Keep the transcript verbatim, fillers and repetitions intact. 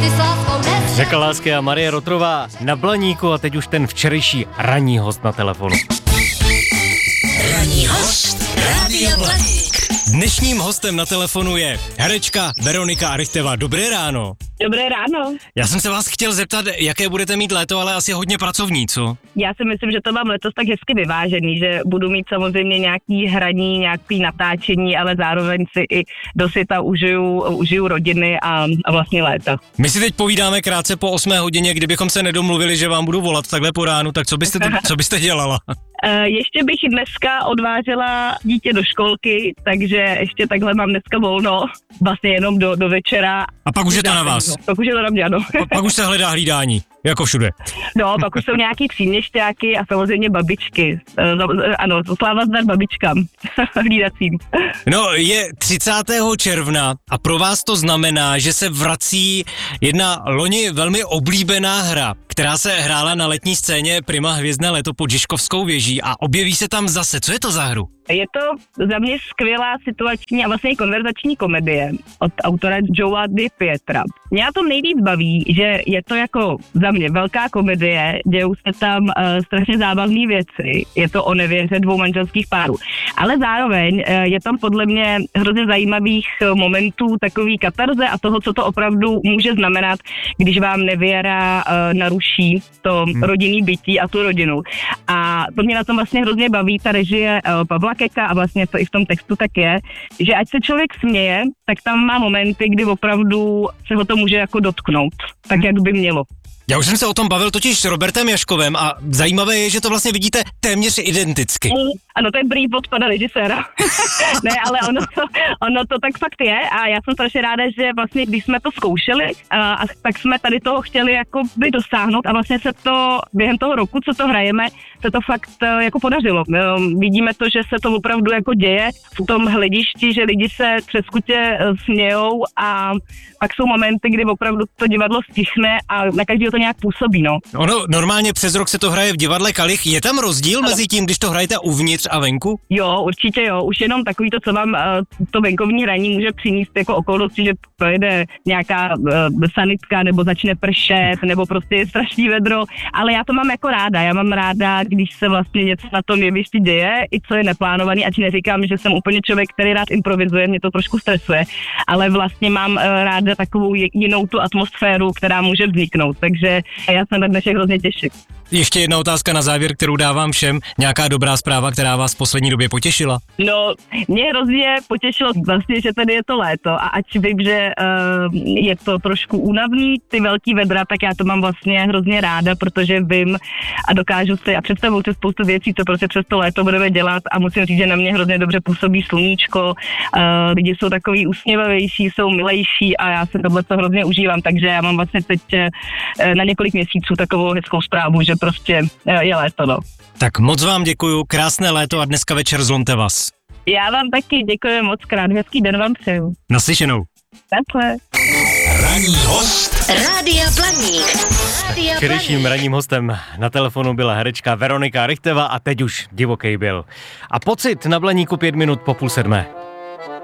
Řekla lásky a Marie Rotrová na Blaníku a teď už ten včerejší ranní host na telefonu. Ranní host Rádia Blaník. Dnešním hostem na telefonu je herečka Veronika Richteva. Dobré ráno. Dobré ráno. Já jsem se vás chtěl zeptat, jaké budete mít léto, ale asi hodně pracovní, co? Já si myslím, že to mám letos tak hezky vyvážený, že budu mít samozřejmě nějaký hraní, nějaký natáčení, ale zároveň si i do světa užiju, užiju rodiny a, a vlastně léta. My si teď povídáme krátce po osmé hodině, kdybychom se nedomluvili, že vám budu volat takhle po ránu, tak co byste, co byste dělala? Ještě bych dneska odvážela dítě do školky, takže ještě takhle mám dneska volno, vlastně jenom do, do večera. A pak už je to na vás? Pak už je to na mě, ano. Pa, pak už se hledá hlídání, jako všude. No, pak už jsou nějaký příměšťáky a samozřejmě babičky. Ano, sláva zdar babičkám hlídacím. No, je třicátého června a pro vás to znamená, že se vrací jedna loni velmi oblíbená hra, která se hrála na letní scéně Prima Hvězdné léto pod Žižkovskou věží a objeví se tam zase. Co je to za hru? Je to za mě skvělá situační a vlastně konverzační komedie od autora Joea Di Pietra. Mě na tom nejvíc baví, že je to jako za mě velká komedie, dějou se tam uh, strašně zábavné věci, je to o nevěře dvou manželských párů, ale zároveň uh, je tam podle mě hrozně zajímavých uh, momentů takový katarze a toho, co to opravdu může znamenat, když vám nevěra uh, naruší to hmm. rodinný bytí a tu rodinu. A to mě na tom vlastně hrozně baví, ta režie uh, Pavla Keka a vlastně to i v tom textu tak je, že ať se člověk směje, tak tam má momenty, kdy opravdu se ho to může jako dotknout, tak jak by mělo. Já už jsem se o tom bavil totiž s Robertem Jaškovem a zajímavé je, že to vlastně vidíte téměř identicky. Ano, to je brief od pana režiséra. Ne, ale ono to, ono to tak fakt je a já jsem strašně ráda, že vlastně když jsme to zkoušeli, a, a tak jsme tady toho chtěli jako by dosáhnout a vlastně se to během toho roku, co to hrajeme, se to fakt jako podařilo. Vidíme to, že se to opravdu jako děje v tom hledišti, že lidi se třeskutě smějou a pak jsou momenty, kdy opravdu to divadlo stichne a na každého to nějak působí, no. Ono, normálně přes rok se to hraje v divadle Kalich. Je tam rozdíl ano. mezi tím, když to hrajete uvnitř a venku? Jo, určitě jo. Už jenom takový to, co vám uh, to venkovní hraní může přinést jako okolnosti, že projede nějaká uh, sanitka nebo začne pršet, nebo prostě je strašný vedro, ale já to mám jako ráda. Já mám ráda, když se vlastně něco na tom jevišti děje, i co je neplánovaný, ať neříkám, že jsem úplně člověk, který rád improvizuje, mě to trošku stresuje, ale vlastně mám uh, ráda takovou jinou tu atmosféru, která může vzniknout, takže já se na dnešek hrozně těším. Ještě jedna otázka na závěr, kterou dávám všem. Nějaká dobrá zpráva, která vás v poslední době potěšila? No, mě hrozně potěšilo vlastně, že tady je to léto a ať vím, že uh, je to trošku únavný, ty velký vedra, tak já to mám vlastně hrozně ráda, protože vím a dokážu si a představuju si spoustu věcí, co prostě přes to léto budeme dělat a musím říct, že na mě hrozně dobře působí sluníčko, uh, lidi jsou takový usměvavější, jsou milejší a já se tohle to hrozně užívám, takže já mám vlastně teď uh, na několik měsíců takovou hezkou zprávu, že prostě je léto, no. Tak moc vám děkuju, krásné léto a dneska večer zlomte vás. Já vám taky děkuji moc krát, hezký den vám přeju. Naslyšenou. Takhle. Ranní host Rádia Blaník. Včerejším ranním hostem na telefonu byla herečka Veronika Richteva a teď už divokej byl. A pocit na Blaníku pět minut po půl sedmé.